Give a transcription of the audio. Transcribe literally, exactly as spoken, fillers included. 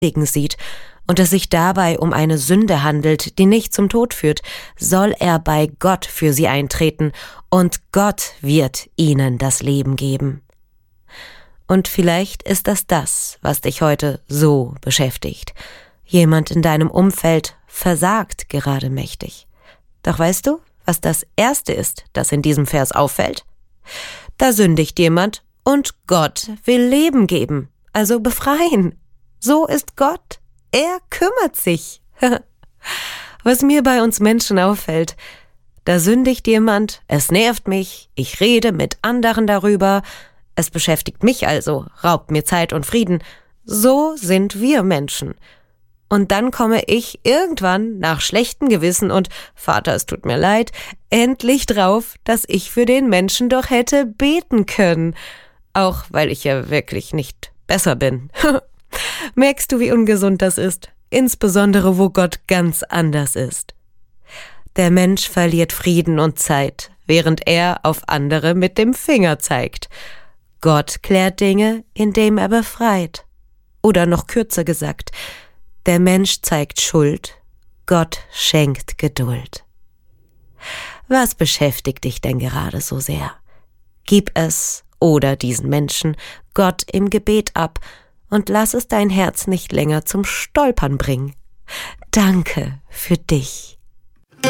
sieht und es sich dabei um eine Sünde handelt, die nicht zum Tod führt, soll er bei Gott für sie eintreten und Gott wird ihnen das Leben geben. Und vielleicht ist das das, was dich heute so beschäftigt. Jemand in deinem Umfeld versagt gerade mächtig. Doch weißt du, was das Erste ist, das in diesem Vers auffällt? Da sündigt jemand und Gott will Leben geben, also befreien. So ist Gott. Er kümmert sich. Was mir bei uns Menschen auffällt, da sündigt jemand, es nervt mich, ich rede mit anderen darüber, es beschäftigt mich also, raubt mir Zeit und Frieden. So sind wir Menschen. Und dann komme ich irgendwann nach schlechtem Gewissen und, Vater, es tut mir leid, endlich drauf, dass ich für den Menschen doch hätte beten können. Auch weil ich ja wirklich nicht besser bin. Merkst du, wie ungesund das ist? Insbesondere, wo Gott ganz anders ist. Der Mensch verliert Frieden und Zeit, während er auf andere mit dem Finger zeigt. Gott klärt Dinge, indem er befreit. Oder noch kürzer gesagt, der Mensch zeigt Schuld, Gott schenkt Geduld. Was beschäftigt dich denn gerade so sehr? Gib es oder diesen Menschen Gott im Gebet ab und lass es dein Herz nicht länger zum Stolpern bringen. Danke für dich.